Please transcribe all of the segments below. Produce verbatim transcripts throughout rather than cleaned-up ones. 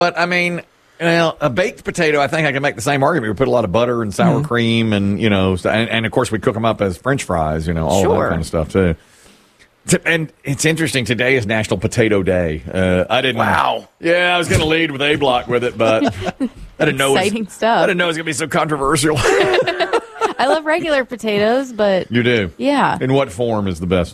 But, I mean, well, a baked potato, I think I can make the same argument. We put a lot of butter and sour mm. cream and, you know, and, and, of course, we cook them up as French fries, you know, all sure. of that kind of stuff, too. And it's interesting. Today is National Potato Day. Uh, I didn't. Wow. Yeah, I was going to lead with A Block with it, but I didn't know. Exciting stuff. I didn't know it was going to be so controversial. I love regular potatoes, but you do. Yeah. In what form is the best?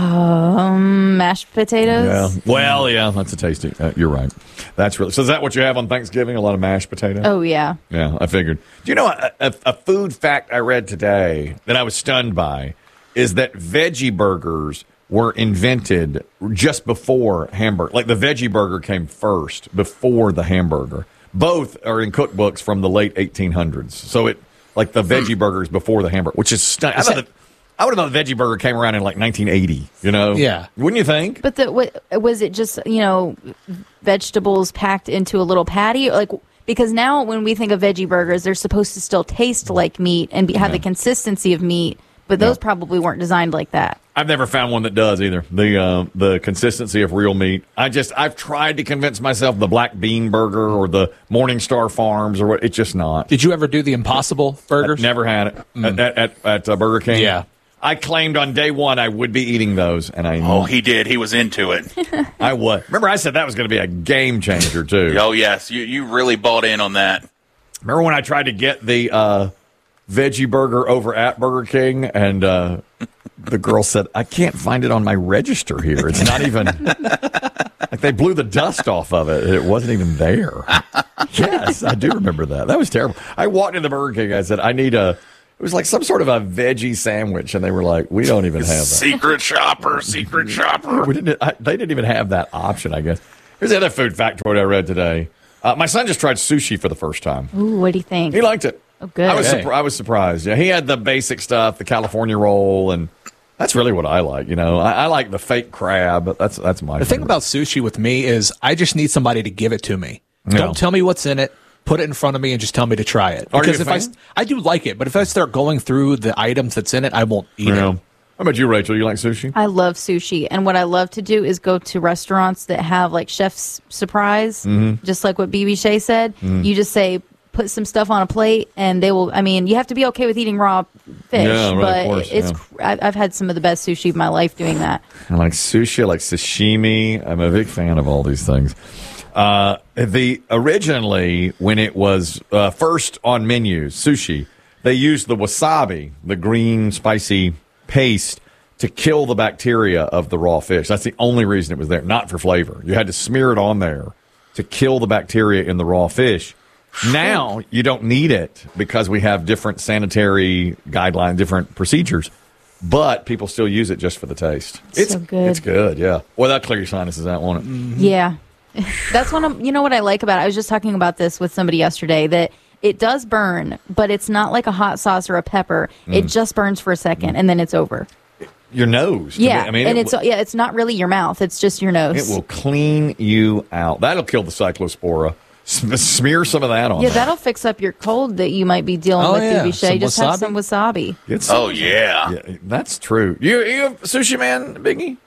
Um, mashed potatoes. Yeah. Well, yeah, that's a tasty. Uh, you're right. That's really. So is that what you have on Thanksgiving? A lot of mashed potatoes. Oh yeah. Yeah, I figured. Do you know a, a, a food fact I read today that I was stunned by is that veggie burgers were invented just before hamburger. Like the veggie burger came first before the hamburger. Both are in cookbooks from the late eighteen hundreds. So it like the veggie burger is before the hamburger, which is stunning. I, thought that, I would have thought the veggie burger came around in like nineteen eighty, you know? Yeah. Wouldn't you think? But the, what, was it just, you know, vegetables packed into a little patty? Like, because now when we think of veggie burgers, they're supposed to still taste like meat and be, have yeah. the consistency of meat. But those yeah. probably weren't designed like that. I've never found one that does either. The uh, the consistency of real meat. I just I've tried to convince myself the Black Bean Burger or the Morningstar Farms or what. It's just not. Did you ever do the Impossible burgers? I never had it mm. at at, at uh, Burger King. Yeah, I claimed on day one I would be eating those, and I oh he did. He was into it. I was. Remember I said that was going to be a game changer too. Oh yes, you you really bought in on that. Remember when I tried to get the. Uh, veggie burger over at Burger King, and uh, the girl said, I can't find it on my register here. It's not even, like they blew the dust off of it. It wasn't even there. Yes, I do remember that. That was terrible. I walked into Burger King, I said, I need a, it was like some sort of a veggie sandwich, and they were like, we don't even have that. Secret shopper, secret shopper. We didn't, I, they didn't even have that option, I guess. Here's the other food factoid I read today. Uh, my son just tried sushi for the first time. Ooh, what do you think? He liked it. Oh, good. I was surpri- I was surprised. Yeah, he had the basic stuff, the California roll, and that's really what I like. You know, I, I like the fake crab. That's that's my. The favorite. thing about sushi with me is I just need somebody to give it to me. Yeah. Don't tell me what's in it. Put it in front of me and just tell me to try it. Are because you a if fan? I I do like it, but if I start going through the items that's in it, I won't eat yeah. it. How about you, Rachel? You like sushi? I love sushi, and what I love to do is go to restaurants that have like chef's surprise, mm-hmm. just like what B B Shea said. Mm. You just say. Put some stuff on a plate, and they will. I mean, you have to be okay with eating raw fish, yeah, right, but of course, it's. yeah. I've had some of the best sushi of my life doing that. I like sushi. I like sashimi. I'm a big fan of all these things. Uh, the originally when it was uh, first on menus, sushi, they used the wasabi, the green spicy paste, to kill the bacteria of the raw fish. That's the only reason it was there, not for flavor. You had to smear it on there to kill the bacteria in the raw fish. Now you don't need it because we have different sanitary guidelines, different procedures, but people still use it just for the taste. It's, it's so good. It's good, yeah. Well, that'll clear your sinuses out, won't it? Mm-hmm. Yeah. That's one of, you know what I like about it? I was just talking about this with somebody yesterday, that it does burn, but it's not like a hot sauce or a pepper. Mm. It just burns for a second, mm. and then it's over. Your nose. Yeah, me. I mean, and it it's w- yeah, it's not really your mouth. It's just your nose. It will clean you out. That'll kill the cyclospora. S- smear some of that on. Yeah, there. that'll fix up your cold that you might be dealing oh, with, yeah. B B Shea. Just wasabi? have some wasabi. It's, oh, yeah. yeah. That's true. You, you a sushi man, Biggie?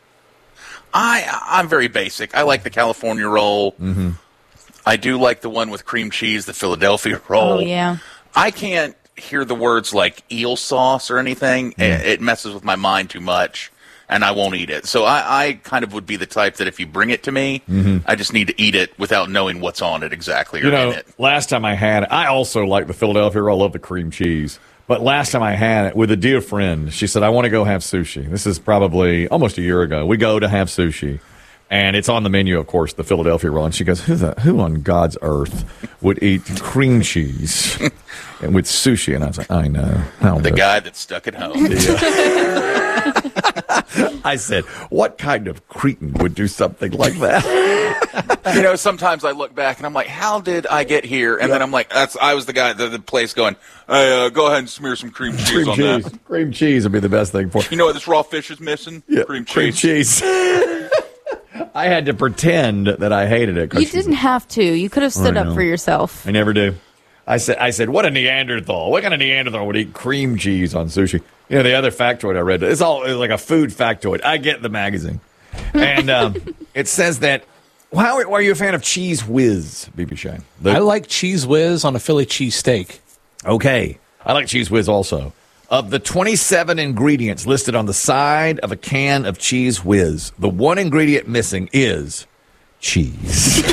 I, I'm very basic. I like the California roll. Mm-hmm. I do like the one with cream cheese, the Philadelphia roll. Oh, yeah. I can't hear the words like eel sauce or anything. Mm. It, it messes with my mind too much, and I won't eat it. So I, I kind of would be the type that if you bring it to me, mm-hmm. I just need to eat it without knowing what's on it exactly or you know, in it. Last time I had it, I also like the Philadelphia roll. I love the cream cheese. But last time I had it with a dear friend, she said, I want to go have sushi. This is probably almost a year ago. We go to have sushi. And it's on the menu, of course, the Philadelphia roll. And she goes, who, the, who on God's earth would eat cream cheese and with sushi? And I was like, I know. How the good. guy that's stuck at home. I said, what kind of cretin would do something like that? You know, sometimes I look back and I'm like, how did I get here? And yep. then I'm like, that's I was the guy at the, the place going, hey, uh, go ahead and smear some cream cheese cream on cheese. that. Cream cheese would be the best thing for it. You know what this raw fish is missing? Yeah, cream cheese. Cream cheese. I had to pretend that I hated it. You didn't have to. You could have stood up for yourself. I never do. I said, I said, what a Neanderthal. What kind of Neanderthal would eat cream cheese on sushi? You know, the other factoid I read, it's all it's like a food factoid. I get the magazine. And um, it says that How are you a fan of Cheese Whiz, B B Shane? The- I like Cheese Whiz on a Philly cheesesteak. Okay. I like Cheese Whiz also. Of the twenty-seven ingredients listed on the side of a can of Cheese Whiz, the one ingredient missing is cheese.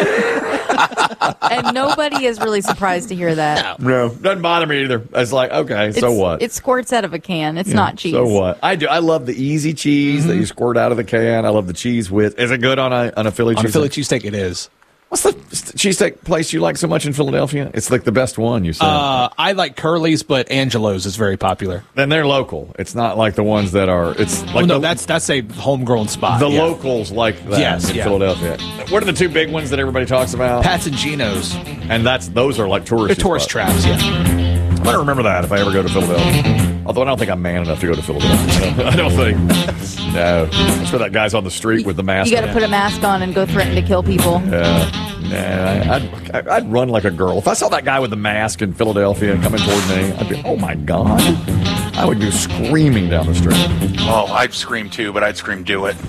And nobody is really surprised to hear that. No, doesn't bother me either. It's like, okay, so It's- what? It squirts out of a can. It's not cheese. So what? I do. I love the easy cheese that you squirt out of the can. I love the cheese with. Is it good on a on a Philly On a cheese? Philly cheesesteak, it is. What's the cheesesteak place you like so much in Philadelphia? It's like the best one, you said. Uh, I like Curly's, but Angelo's is very popular. Then they're local. It's not like the ones that are. It's like Oh, no, the, that's that's a homegrown spot. the yeah. locals like that Yes, in yeah. Philadelphia. What are the two big ones that everybody talks about? Pat's and Geno's. And that's those are like tourist. They're tourist traps, yeah. I'm gonna remember that if I ever go to Philadelphia. Although I don't think I'm man enough to go to Philadelphia. I don't think. No, that's where that guy's on the street with the mask. You got to on. put a mask on and go threaten to kill people. Yeah, nah, I'd, I'd run like a girl. If I saw that guy with the mask in Philadelphia coming toward me, I'd be, oh my God. I would go screaming down the street. Oh, I'd scream too, but I'd scream, do it.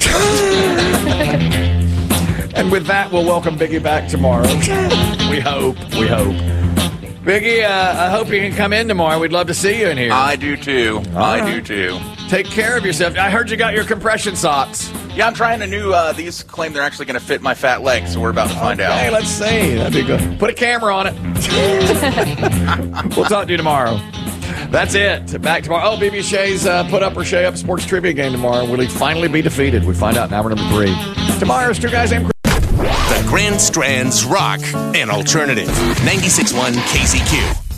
And with that, we'll welcome Biggie back tomorrow. We hope. We hope. Biggie, uh, I hope you can come in tomorrow. We'd love to see you in here. I do too. I right. do too. Take care of yourself. I heard you got your compression socks. Yeah, I'm trying a new, uh, these claim they're actually going to fit my fat legs, so we're about to find Hey, out. let's see. That'd be good. Put a camera on it. We'll talk to you tomorrow. That's it. Back tomorrow. Oh, B B Shay's uh, put up or Shay up sports trivia game tomorrow. Will he finally be defeated? We find out in hour number three. Tomorrow's Two Guys Named Chris. The Grand Strand's Rock and Alternative. ninety-six point one K C Q.